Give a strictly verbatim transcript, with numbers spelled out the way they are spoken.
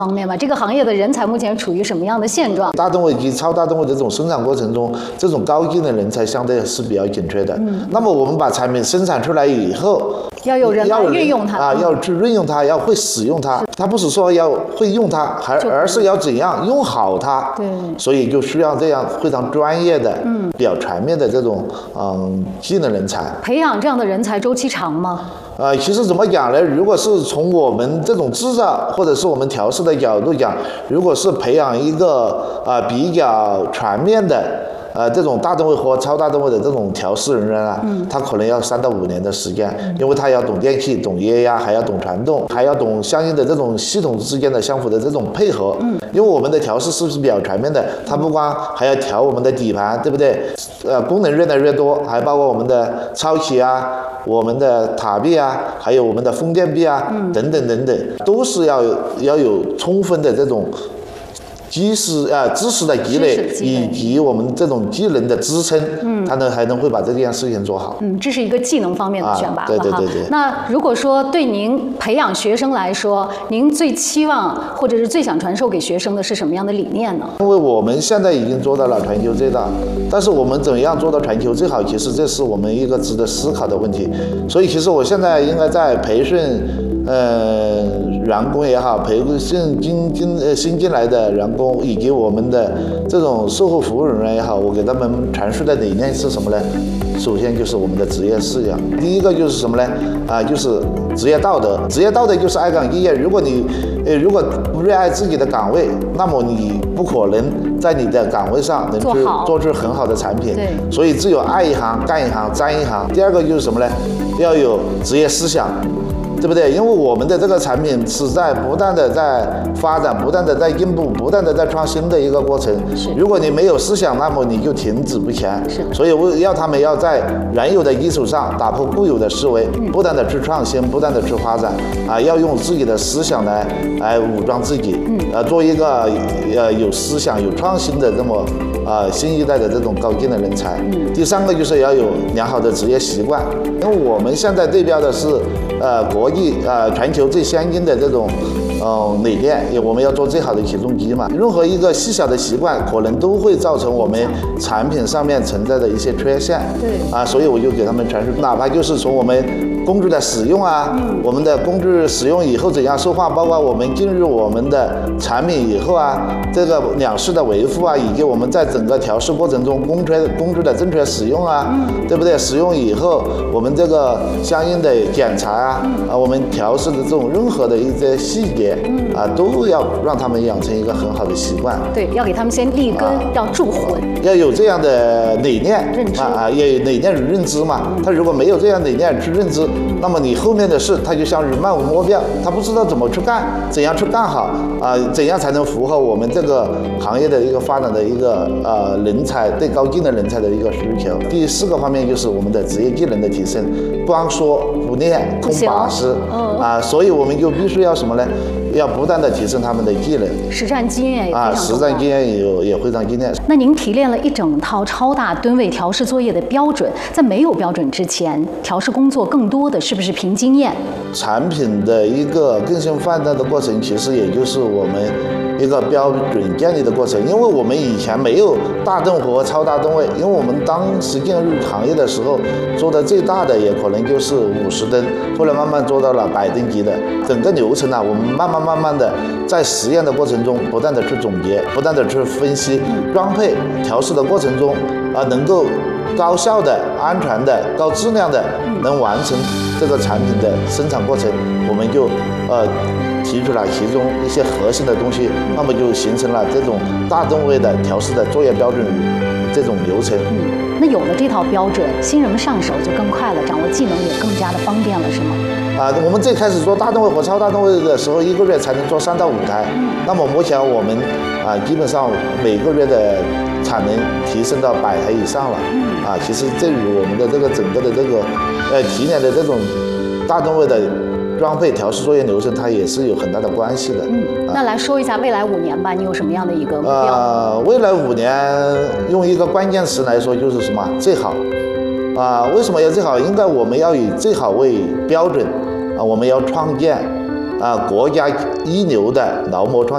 方面吧，这个行业的人才目前处于什么样的现状？ 大吨位及超大吨位的这种生产过程中，这种高技能人才相对是比较紧缺的。嗯，那么我们把产品生产出来以后， 要有人来运用它啊，要去运用它，要会使用它。它不是说要会用它，还而是要怎样用好它。 对， 所以就需要这样非常专业的、嗯，比较全面的这种嗯技能人才。 培养这样的人才周期长吗？ 呃，其实怎么讲呢？如果是从我们这种制造或者是我们调试的角度讲，如果是培养一个呃比较全面的呃这种大吨位和超大吨位的这种调试人员啊，嗯，他可能要三到五年的时间，因为他要懂电气、懂液压，还要懂传动，还要懂相应的这种系统之间的相互的这种配合。嗯，因为我们的调试是不是比较全面的？它不光还要调我们的底盘，对不对？呃，功能越来越多，还包括我们的超起啊。我们的塔壁啊，还有我们的风电壁啊，嗯、等等等等，都是要要有充分的这种知识啊知识的积累，以及我们这种技能的支撑，嗯，他能还能会把这件事情做好。 嗯，这是一个技能方面的选拔了哈。 对对对对。 那如果说对您培养学生来说，您最期望或者是最想传授给学生的是什么样的理念呢？ 因为我们现在已经做到了全球最大，但是我们怎样做到全球最好，其实这是我们一个值得思考的问题。所以，其实我现在应该在培训。呃，员工也好，培训进进呃新进来的员工，以及我们的这种售后服务人员也好，我给他们阐述的理念是什么呢？首先就是我们的职业素养，第一个就是什么呢？啊，就是职业道德。职业道德就是爱岗敬业。如果你呃如果不热爱自己的岗位，那么你不可能在你的岗位上能去做出很好的产品。 对。 所以只有爱一行、干一行、沾一行。第二个就是什么呢？要有职业思想。对不对？因为我们的这个产品是在不断的在发展、不断的在进步、不断的在创新的一个过程。如果你没有思想，那么你就停止不前。 是。 所以我要他们要在原有的基础上打破固有的思维，嗯、不断的去创新，不断的去发展。啊，要用自己的思想来来武装自己。嗯。呃，做一个呃有思想、有创新的这么呃新一代的这种高技能人才。嗯。第三个就是要有良好的职业习惯，因为我们现在对标的是呃国。呃，全球最先进的这种，呃，理念，我们要做最好的起重机嘛。任何一个细小的习惯，可能都会造成我们产品上面存在的一些缺陷。 对。 啊，所以我就给他们阐述，哪怕就是从我们工具的使用啊，嗯、我们的工具使用以后怎样优化，包括我们进入我们的产品以后啊，这个两式的维护啊，以及我们在整个调试过程中工具工具的正确使用啊，嗯、对不对？使用以后，我们这个相应的检查啊，啊，我们调试的这种任何的一些细节，嗯、啊，都要让他们养成一个很好的习惯。 对，要给他们先立根，啊、要铸魂， 要有这样的理念， 认知啊啊，要有理念与认知嘛。嗯、他如果没有这样理念去认知，那么你后面的事，他就像是漫无目标，他不知道怎么去干，怎样去干好啊？怎样才能符合我们这个行业的一个发展的一个呃人才对高技能人才的一个需求。第四个方面就是我们的职业技能的提升，光说不练空把式啊，所以我们就必须要什么呢？要不断的提升他们的技能， 实战经验也啊，实战经验也有也非常经验。 那您提炼了一整套超大吨位调试作业的标准，在没有标准之前，调试工作更多的是不是凭经验？ 产品的一个更新换代的过程，其实也就是我们一个标准建立的过程。因为我们以前没有大吨和超大吨位，因为我们当时进入行业的时候，做的最大的也可能就是五十吨，后来慢慢做到了百吨级的。整个流程啊，我们慢慢慢慢的在实验的过程中，不断的去总结，不断的去分析，装配调试的过程中啊，能够高效的、安全的、高质量的能完成这个产品的生产过程，我们就呃提出了其中一些核心的东西，那么就形成了这种大吨位的调试的作业标准这种流程。 嗯，那有了这套标准，新人们上手就更快了，掌握技能也更加的方便了，是吗？ 啊，我们最开始做大吨位和超大吨位的时候，一个月才能做三到五台。嗯、那么目前我们啊，基本上每个月的产能提升到百台以上了。嗯、啊，其实这与我们的这个整个的这个呃提炼的这种大吨位的装配调试作业流程，它也是有很大的关系的。 嗯，那来说一下未来五年吧，你有什么样的一个目标？ 呃，未来五年用一个关键词来说，就是什么？最好。啊，为什么要最好？应该我们要以最好为标准啊，我们要创建啊国家一流的劳模创